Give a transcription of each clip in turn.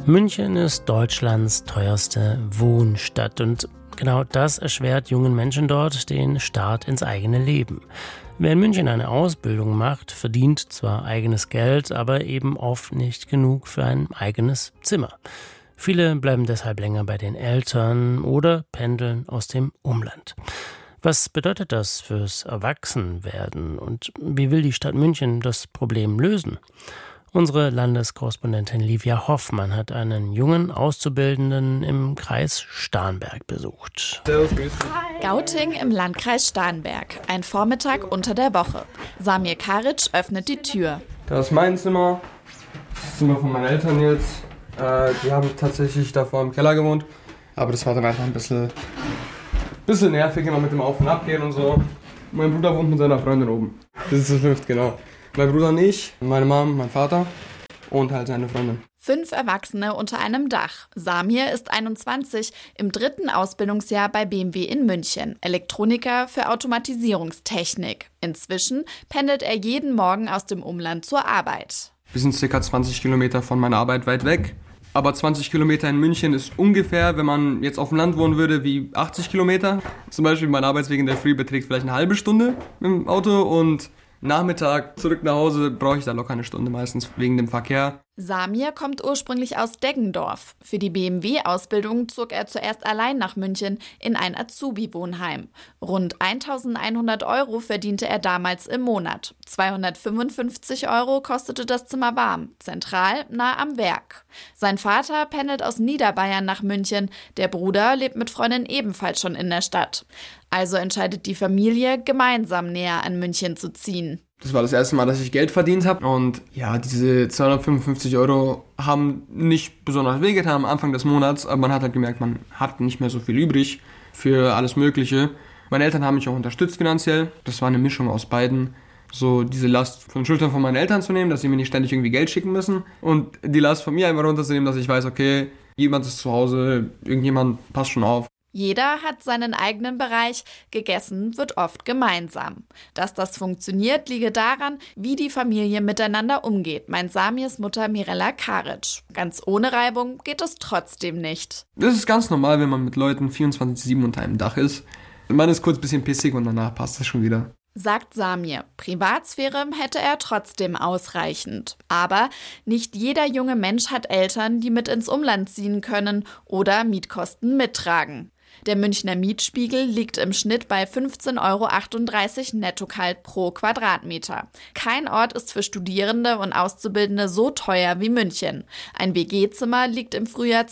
München ist Deutschlands teuerste Wohnstadt und genau das erschwert jungen Menschen dort den Start ins eigene Leben. Wer in München eine Ausbildung macht, verdient zwar eigenes Geld, aber eben oft nicht genug für ein eigenes Zimmer. Viele bleiben deshalb länger bei den Eltern oder pendeln aus dem Umland. Was bedeutet das fürs Erwachsenwerden und wie will die Stadt München das Problem lösen? Unsere Landeskorrespondentin Livia Hoffmann hat einen jungen Auszubildenden im Kreis Starnberg besucht. Servus, grüß dich. Gauting im Landkreis Starnberg. Ein Vormittag unter der Woche. Samir Karic öffnet die Tür. Das ist mein Zimmer. Das Zimmer von meinen Eltern jetzt. Die haben tatsächlich davor im Keller gewohnt. Aber das war dann einfach ein bisschen nervig, immer mit dem Auf- und Abgehen und so. Mein Bruder wohnt mit seiner Freundin oben. Das ist das fünfte, genau. Mein Bruder und ich, meine Mom, mein Vater und halt seine Freundin. 5 Erwachsene unter einem Dach. Samir ist 21, im 3. Ausbildungsjahr bei BMW in München. Elektroniker für Automatisierungstechnik. Inzwischen pendelt er jeden Morgen aus dem Umland zur Arbeit. Wir sind ca. 20 Kilometer von meiner Arbeit weit weg. Aber 20 Kilometer in München ist ungefähr, wenn man jetzt auf dem Land wohnen würde, wie 80 Kilometer. Zum Beispiel mein Arbeitsweg in der Früh beträgt vielleicht eine halbe Stunde mit dem Auto und Nachmittag zurück nach Hause brauche ich da locker eine Stunde meistens wegen dem Verkehr. Samir kommt ursprünglich aus Deggendorf. Für die BMW-Ausbildung zog er zuerst allein nach München in ein Azubi-Wohnheim. Rund 1.100 € verdiente er damals im Monat. 255 € kostete das Zimmer warm, zentral nah am Werk. Sein Vater pendelt aus Niederbayern nach München. Der Bruder lebt mit Freundin ebenfalls schon in der Stadt. Also entscheidet die Familie, gemeinsam näher an München zu ziehen. Das war das erste Mal, dass ich Geld verdient habe. Und ja, diese 255 € haben nicht besonders wehgetan am Anfang des Monats. Aber man hat halt gemerkt, man hat nicht mehr so viel übrig für alles Mögliche. Meine Eltern haben mich auch unterstützt finanziell. Das war eine Mischung aus beiden. So diese Last von den Schultern von meinen Eltern zu nehmen, dass sie mir nicht ständig irgendwie Geld schicken müssen. Und die Last von mir einfach runterzunehmen, dass ich weiß, okay, jemand ist zu Hause, irgendjemand passt schon auf. Jeder hat seinen eigenen Bereich, gegessen wird oft gemeinsam. Dass das funktioniert, liege daran, wie die Familie miteinander umgeht, meint Samirs Mutter Mirella Karic. Ganz ohne Reibung geht es trotzdem nicht. Das ist ganz normal, wenn man mit Leuten 24/7 unter einem Dach ist. Man ist kurz ein bisschen pissig und danach passt das schon wieder. Sagt Samir. Privatsphäre hätte er trotzdem ausreichend. Aber nicht jeder junge Mensch hat Eltern, die mit ins Umland ziehen können oder Mietkosten mittragen. Der Münchner Mietspiegel liegt im Schnitt bei 15,38 € netto kalt pro Quadratmeter. Kein Ort ist für Studierende und Auszubildende so teuer wie München. Ein WG-Zimmer liegt im Frühjahr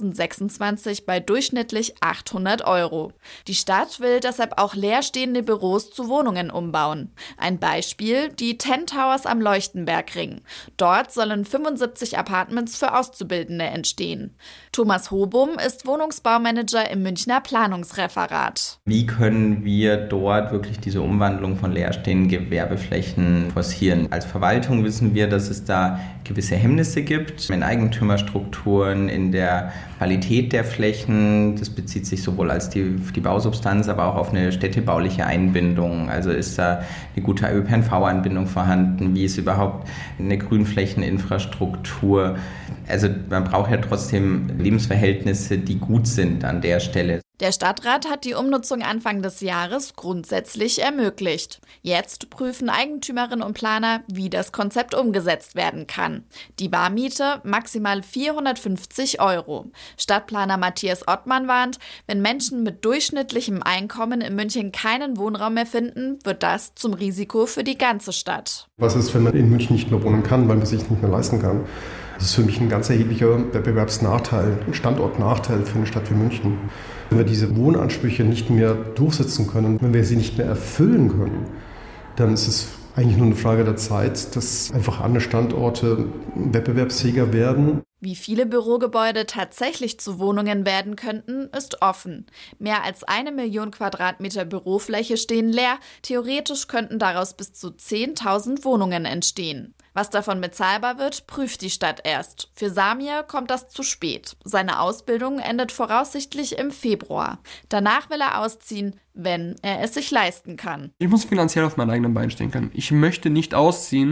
2026 bei durchschnittlich 800 €. Die Stadt will deshalb auch leerstehende Büros zu Wohnungen umbauen. Ein Beispiel: die 10 Towers am Leuchtenbergring. Dort sollen 75 Apartments für Auszubildende entstehen. Thomas Hobum ist Wohnungsbaumanager im Münchner Planungsreferat. Wie können wir dort wirklich diese Umwandlung von leerstehenden Gewerbeflächen forcieren? Als Verwaltung wissen wir, dass es da gewisse Hemmnisse gibt in Eigentümerstrukturen, in der Qualität der Flächen. Das bezieht sich sowohl als die Bausubstanz, aber auch auf eine städtebauliche Einbindung. Also ist da eine gute ÖPNV-Anbindung vorhanden? Wie ist überhaupt eine Grünflächeninfrastruktur? Also man braucht ja trotzdem Lebensverhältnisse, die gut sind an der Stelle. Der Stadtrat hat die Umnutzung Anfang des Jahres grundsätzlich ermöglicht. Jetzt prüfen Eigentümerinnen und Planer, wie das Konzept umgesetzt werden kann. Die Barmiete maximal 450 €. Stadtplaner Matthias Ottmann warnt, wenn Menschen mit durchschnittlichem Einkommen in München keinen Wohnraum mehr finden, wird das zum Risiko für die ganze Stadt. Was ist, wenn man in München nicht mehr wohnen kann, weil man sich nicht mehr leisten kann? Das ist für mich ein ganz erheblicher Wettbewerbsnachteil, ein Standortnachteil für eine Stadt wie München. Wenn wir diese Wohnansprüche nicht mehr durchsetzen können, wenn wir sie nicht mehr erfüllen können, dann ist es eigentlich nur eine Frage der Zeit, dass einfach andere Standorte wettbewerbsfähiger werden. Wie viele Bürogebäude tatsächlich zu Wohnungen werden könnten, ist offen. Mehr als 1 Million Quadratmeter Bürofläche stehen leer. Theoretisch könnten daraus bis zu 10.000 Wohnungen entstehen. Was davon bezahlbar wird, prüft die Stadt erst. Für Samir kommt das zu spät. Seine Ausbildung endet voraussichtlich im Februar. Danach will er ausziehen, wenn er es sich leisten kann. Ich muss finanziell auf meinen eigenen Beinen stehen können. Ich möchte nicht ausziehen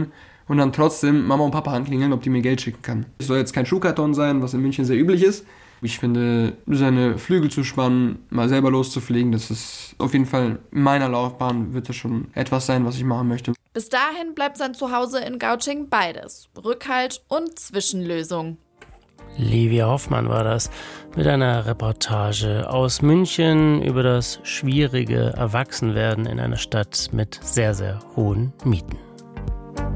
und dann trotzdem Mama und Papa anklingeln, ob die mir Geld schicken kann. Es soll jetzt kein Schuhkarton sein, was in München sehr üblich ist. Ich finde, seine Flügel zu spannen, mal selber loszufliegen, das ist auf jeden Fall in meiner Laufbahn, wird das schon etwas sein, was ich machen möchte. Bis dahin bleibt sein Zuhause in Gauting beides: Rückhalt und Zwischenlösung. Livia Hoffmann war das mit einer Reportage aus München über das schwierige Erwachsenwerden in einer Stadt mit sehr, sehr hohen Mieten.